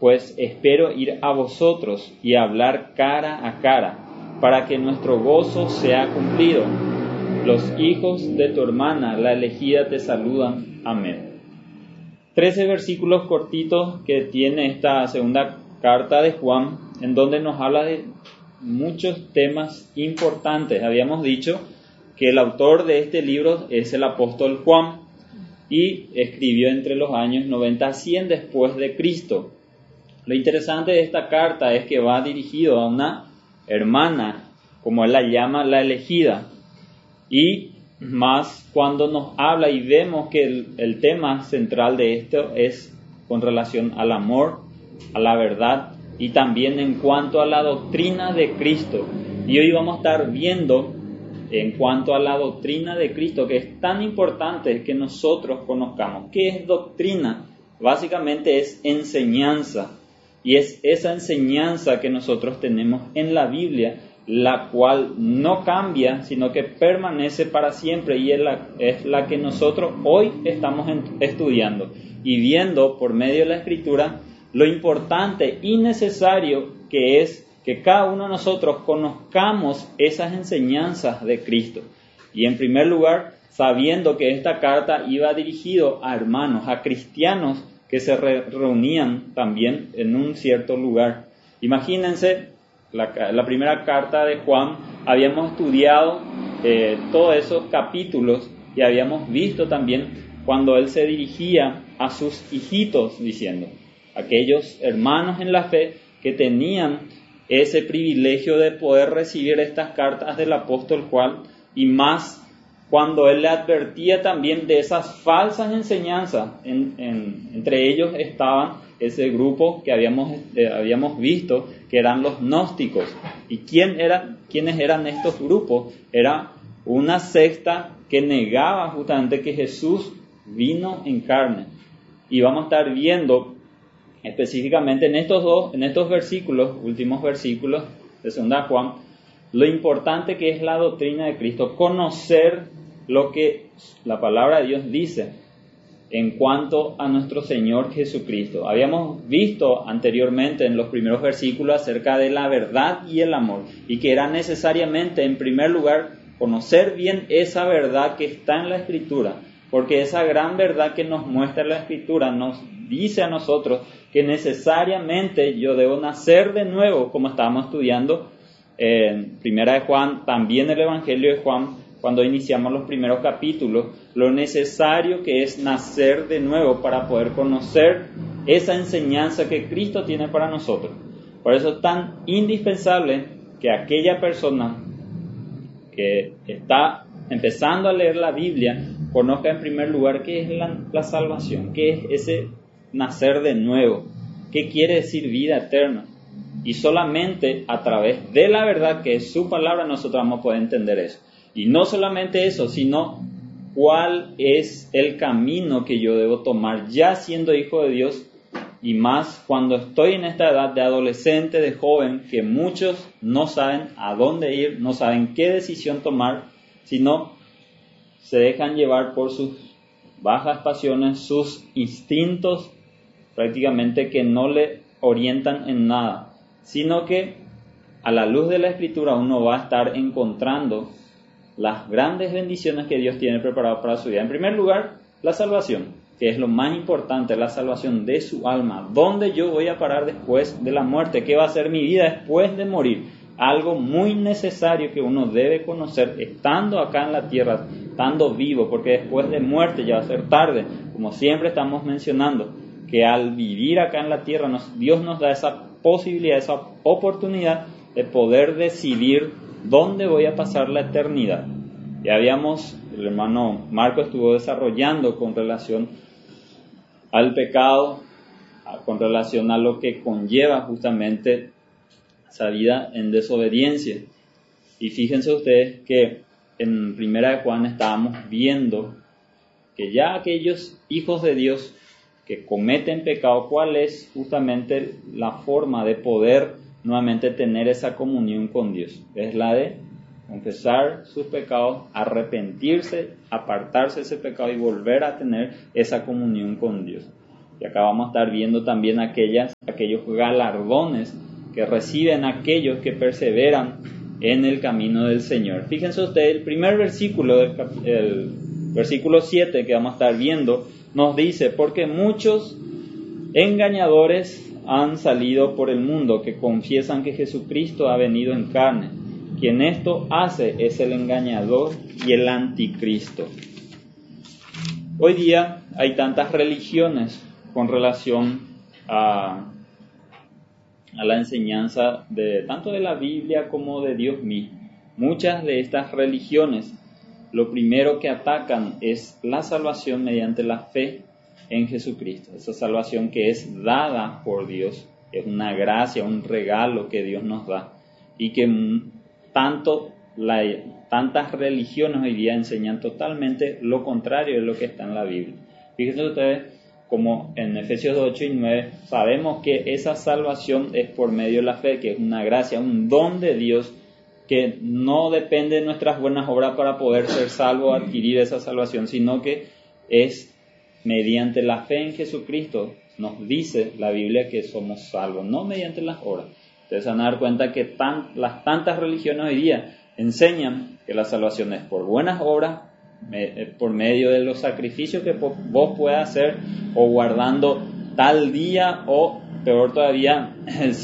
pues espero ir a vosotros y hablar cara a cara, para que nuestro gozo sea cumplido. Los hijos de tu hermana, la elegida, te saludan. Amén. 13 versículos cortitos que tiene esta segunda carta de Juan, en donde nos habla de muchos temas importantes. Habíamos dicho que el autor de este libro es el apóstol Juan y escribió entre los años 90 a 100 después de Cristo. Lo interesante de esta carta es que va dirigido a una hermana, como él la llama, la elegida, y más cuando nos habla y vemos que el tema central de esto es con relación al amor, a la verdad y también en cuanto a la doctrina de Cristo. Y hoy vamos a estar viendo en cuanto a la doctrina de Cristo, que es tan importante que nosotros conozcamos. ¿Qué es doctrina? Básicamente es enseñanza, y es esa enseñanza que nosotros tenemos en la Biblia, la cual no cambia, sino que permanece para siempre, y es la que nosotros hoy estamos estudiando y viendo por medio de la Escritura lo importante y necesario que es que cada uno de nosotros conozcamos esas enseñanzas de Cristo. Y en primer lugar, sabiendo que esta carta iba dirigido a hermanos, a cristianos que se reunían también en un cierto lugar. Imagínense, la primera carta de Juan, habíamos estudiado todos esos capítulos y habíamos visto también cuando él se dirigía a sus hijitos, diciendo, aquellos hermanos en la fe que tenían ese privilegio de poder recibir estas cartas del apóstol Juan, y más cuando él le advertía también de esas falsas enseñanzas. Entre ellos estaban ese grupo que habíamos visto, que eran los gnósticos. ¿Y quiénes eran estos grupos? Era una secta que negaba justamente que Jesús vino en carne. Y vamos a estar viendo específicamente en estos versículos, últimos versículos de 2 Juan, lo importante que es la doctrina de Cristo, conocer lo que la palabra de Dios dice en cuanto a nuestro Señor Jesucristo. Habíamos visto anteriormente en los primeros versículos acerca de la verdad y el amor, y que era necesariamente, en primer lugar, conocer bien esa verdad que está en la Escritura, porque esa gran verdad que nos muestra la Escritura nos dice a nosotros que necesariamente yo debo nacer de nuevo, como estábamos estudiando en Primera de Juan, también el Evangelio de Juan, cuando iniciamos los primeros capítulos, lo necesario que es nacer de nuevo para poder conocer esa enseñanza que Cristo tiene para nosotros. Por eso es tan indispensable que aquella persona que está empezando a leer la Biblia conozca en primer lugar qué es la salvación, qué es ese nacer de nuevo, qué quiere decir vida eterna. Y solamente a través de la verdad, que es su palabra, nosotros vamos a poder entender eso. Y no solamente eso, sino cuál es el camino que yo debo tomar ya siendo hijo de Dios, y más cuando estoy en esta edad de adolescente, de joven, que muchos no saben a dónde ir, no saben qué decisión tomar, sino se dejan llevar por sus bajas pasiones, sus instintos prácticamente que no le orientan en nada, sino que a la luz de la Escritura uno va a estar encontrando las grandes bendiciones que Dios tiene preparado para su vida. En primer lugar, la salvación, que es lo más importante, la salvación de su alma. ¿Dónde yo voy a parar después de la muerte? ¿Qué va a ser mi vida después de morir? Algo muy necesario que uno debe conocer estando acá en la tierra, estando vivo, porque después de muerte ya va a ser tarde. Como siempre estamos mencionando, que al vivir acá en la tierra, Dios nos da esa posibilidad, esa oportunidad de poder decidir dónde voy a pasar la eternidad. Ya el hermano Marco estuvo desarrollando con relación al pecado, con relación a lo que conlleva justamente esa vida en desobediencia. Y fíjense ustedes que en Primera de Juan estábamos viendo que ya aquellos hijos de Dios que cometen pecado, ¿cuál es justamente la forma de poder nuevamente tener esa comunión con Dios? Es la de confesar sus pecados, arrepentirse, apartarse de ese pecado y volver a tener esa comunión con Dios. Y acá vamos a estar viendo también aquellos galardones que reciben aquellos que perseveran en el camino del Señor. Fíjense ustedes, el primer versículo, el versículo 7 que vamos a estar viendo, nos dice: porque muchos engañadores han salido por el mundo que confiesan que Jesucristo ha venido en carne. Quien esto hace es el engañador y el anticristo. Hoy día hay tantas religiones con relación a la enseñanza tanto de la Biblia como de Dios mismo. Muchas de estas religiones lo primero que atacan es la salvación mediante la fe en Jesucristo. Esa salvación que es dada por Dios, es una gracia, un regalo que Dios nos da, y que tantas religiones hoy día enseñan totalmente lo contrario de lo que está en la Biblia. Fíjense ustedes, como en Efesios 8 y 9, sabemos que esa salvación es por medio de la fe, que es una gracia, un don de Dios, que no depende de nuestras buenas obras para poder ser salvo o adquirir esa salvación, sino que es mediante la fe en Jesucristo. Nos dice la Biblia que somos salvos, no mediante las obras. Ustedes van a dar cuenta que las tantas religiones hoy día enseñan que la salvación es por buenas obras, por medio de los sacrificios que vos puedas hacer, o guardando tal día, o peor todavía,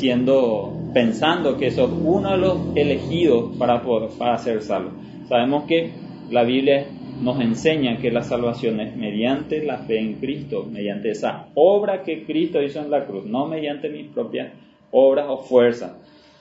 pensando que sos uno de los elegidos para ser salvo. Sabemos que la Biblia nos enseña que la salvación es mediante la fe en Cristo, mediante esa obra que Cristo hizo en la cruz, no mediante mis propias obras o fuerzas.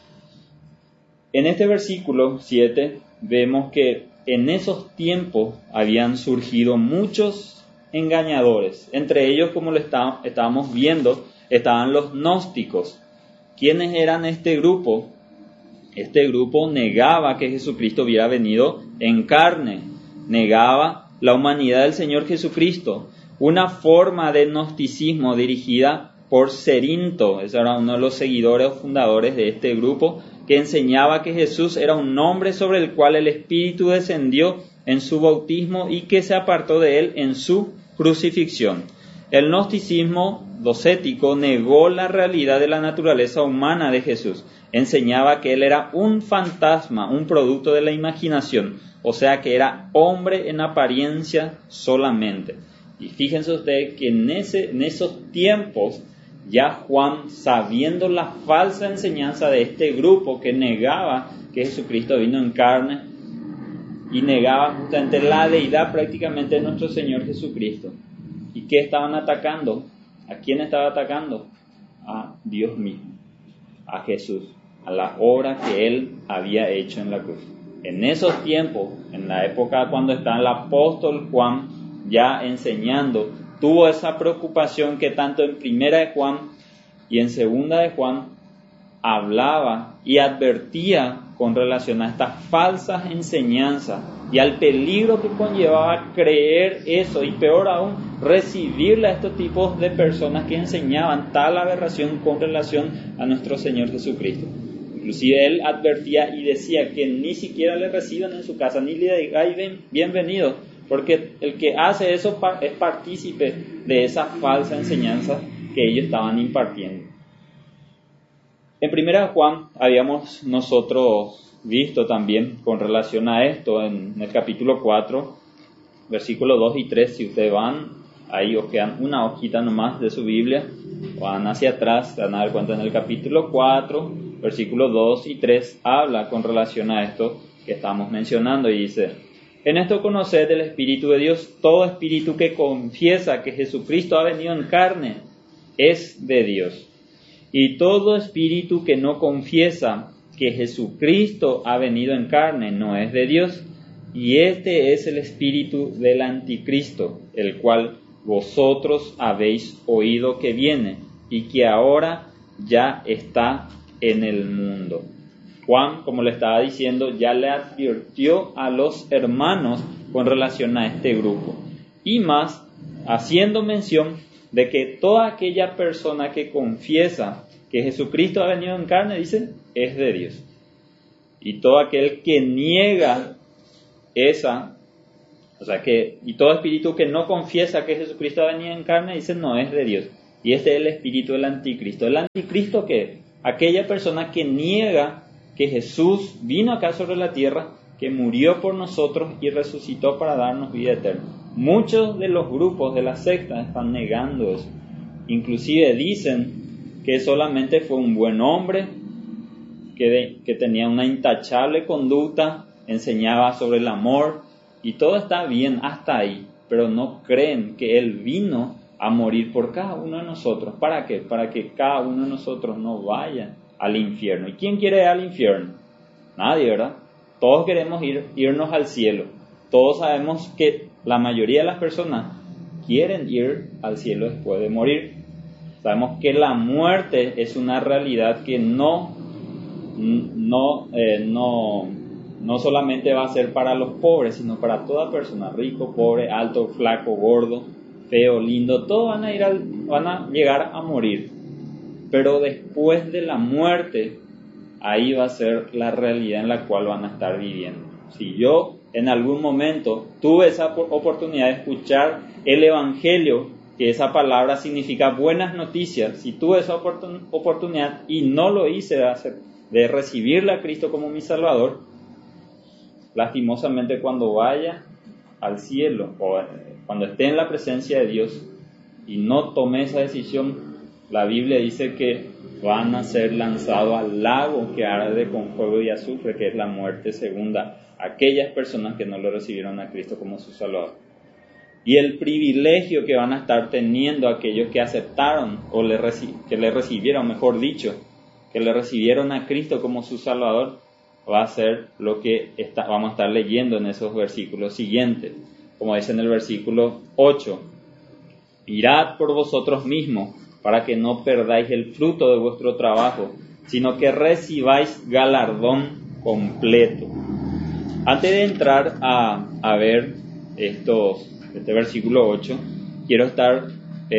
En este versículo 7 vemos que en esos tiempos habían surgido muchos engañadores. Entre ellos, como lo estábamos viendo, estaban los gnósticos. ¿Quiénes eran este grupo? Este grupo negaba que Jesucristo hubiera venido en carne, negaba la humanidad del Señor Jesucristo, una forma de gnosticismo dirigida por Cerinto. Ese era uno de los seguidores o fundadores de este grupo, que enseñaba que Jesús era un hombre sobre el cual el Espíritu descendió en su bautismo y que se apartó de él en su crucifixión. El gnosticismo docético negó la realidad de la naturaleza humana de Jesús. Enseñaba que él era un fantasma, un producto de la imaginación, o sea que era hombre en apariencia solamente. Y fíjense ustedes que en esos tiempos, ya Juan, sabiendo la falsa enseñanza de este grupo que negaba que Jesucristo vino en carne y negaba justamente la deidad prácticamente de nuestro Señor Jesucristo. ¿Y qué estaban atacando? ¿A quién estaba atacando? A Dios mismo, a Jesús, a la obra que Él había hecho en la cruz. En esos tiempos, en la época cuando estaba el apóstol Juan ya enseñando, tuvo esa preocupación que tanto en Primera de Juan y en Segunda de Juan hablaba y advertía con relación a estas falsas enseñanzas y al peligro que conllevaba creer eso, y peor aún, recibirle a estos tipos de personas que enseñaban tal aberración con relación a nuestro Señor Jesucristo. Inclusive él advertía y decía que ni siquiera le reciban en su casa, ni le digáis bienvenido, porque el que hace eso es partícipe de esa falsa enseñanza que ellos estaban impartiendo. En Primera Juan habíamos nosotros visto también con relación a esto en el capítulo 4, versículos 2 y 3. Si ustedes van, ahí os quedan una hojita nomás de su Biblia, van hacia atrás, se van a dar cuenta en el capítulo 4, versículos 2 y 3, habla con relación a esto que estamos mencionando y dice: en esto conoced el Espíritu de Dios, todo espíritu que confiesa que Jesucristo ha venido en carne es de Dios. Y todo espíritu que no confiesa que Jesucristo ha venido en carne no es de Dios. Y este es el espíritu del anticristo, el cual vosotros habéis oído que viene y que ahora ya está en el mundo. Juan, como le estaba diciendo, ya le advirtió a los hermanos con relación a este grupo. Y más, haciendo mención de que toda aquella persona que confiesa que Jesucristo ha venido en carne, dice, es de Dios. Y todo aquel que niega y todo espíritu que no confiesa que Jesucristo ha venido en carne, dice, no es de Dios. Y este es el espíritu del anticristo. ¿El anticristo qué es? Aquella persona que niega que Jesús vino acá sobre la tierra, que murió por nosotros y resucitó para darnos vida eterna. Muchos de los grupos de la secta están negando eso. Inclusive dicen que solamente fue un buen hombre, que tenía una intachable conducta, enseñaba sobre el amor y todo está bien hasta ahí, pero no creen que Él vino a morir por cada uno de nosotros. ¿Para qué? Para que cada uno de nosotros no vaya al infierno. ¿Y quién quiere ir al infierno? Nadie, ¿verdad? Todos queremos irnos al cielo. Todos sabemos que la mayoría de las personas quieren ir al cielo después de morir. Sabemos que la muerte es una realidad que no solamente va a ser para los pobres, sino para toda persona, rico, pobre, alto, flaco, gordo, feo, lindo, todos van a llegar a morir. Pero después de la muerte, ahí va a ser la realidad en la cual van a estar viviendo. Si yo en algún momento tuve esa oportunidad de escuchar el Evangelio, que esa palabra significa buenas noticias, si tuve esa oportunidad y no lo hice de recibirle a Cristo como mi Salvador, lastimosamente cuando vaya al cielo o cuando esté en la presencia de Dios y no tome esa decisión, la Biblia dice que van a ser lanzados al lago que arde con fuego y azufre, que es la muerte segunda, aquellas personas que no lo recibieron a Cristo como su Salvador. Y el privilegio que van a estar teniendo aquellos que aceptaron o que le recibieron, mejor dicho, que le recibieron a Cristo como su Salvador, va a ser lo que vamos a estar leyendo en esos versículos siguientes. Como dice en el versículo 8, mirad por vosotros mismos, para que no perdáis el fruto de vuestro trabajo, sino que recibáis galardón completo. Antes de entrar a ver este versículo 8, quiero estar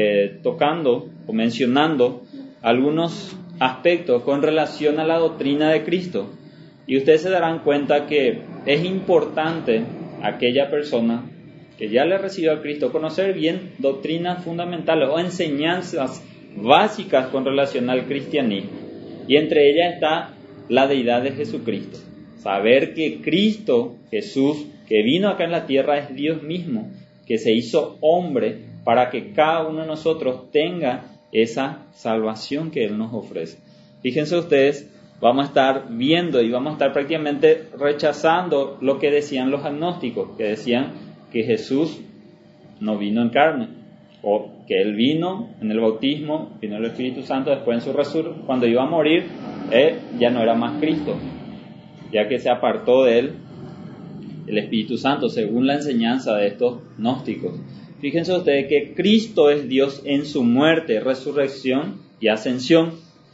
tocando o mencionando algunos aspectos con relación a la doctrina de Cristo. Y ustedes se darán cuenta que es importante aquella persona que ya le recibió a Cristo conocer bien doctrinas fundamentales o enseñanzas básicas con relación al cristianismo. Y entre ellas está la deidad de Jesucristo. Saber que Cristo, Jesús, que vino acá en la tierra, es Dios mismo, que se hizo hombre para que cada uno de nosotros tenga esa salvación que Él nos ofrece. Fíjense ustedes, vamos a estar viendo y vamos a estar prácticamente rechazando lo que decían los agnósticos, que decían que Jesús no vino en carne, o que Él vino en el bautismo, vino el Espíritu Santo, después en su resurrección, cuando iba a morir, ya no era más Cristo, ya que se apartó de Él el Espíritu Santo, según la enseñanza de estos gnósticos. Fíjense ustedes que Cristo es Dios en su muerte, resurrección y ascensión.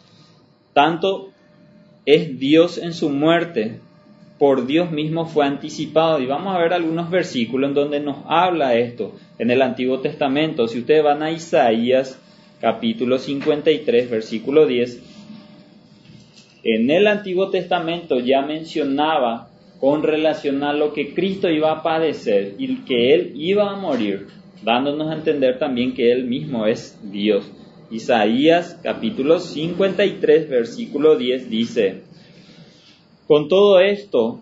Tanto es Dios en su muerte, por Dios mismo fue anticipado. Y vamos a ver algunos versículos en donde nos habla esto en el Antiguo Testamento. Si ustedes van a Isaías capítulo 53, versículo 10, en el Antiguo Testamento ya mencionaba con relación a lo que Cristo iba a padecer y que Él iba a morir, dándonos a entender también que Él mismo es Dios. Isaías capítulo 53, versículo 10 dice: Con todo eso,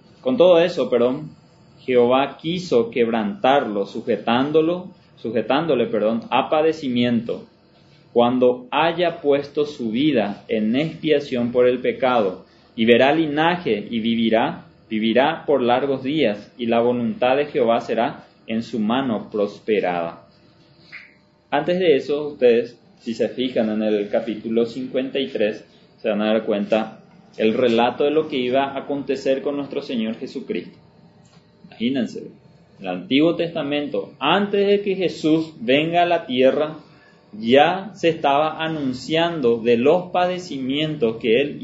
Jehová quiso quebrantarlo, sujetándole a padecimiento, cuando haya puesto su vida en expiación por el pecado, y verá linaje y vivirá por largos días, y la voluntad de Jehová será en su mano prosperada. Antes de eso, ustedes, si se fijan en el capítulo 53, se van a dar cuenta el relato de lo que iba a acontecer con nuestro Señor Jesucristo. Imagínense, en el Antiguo Testamento, antes de que Jesús venga a la tierra, ya se estaba anunciando de los padecimientos que Él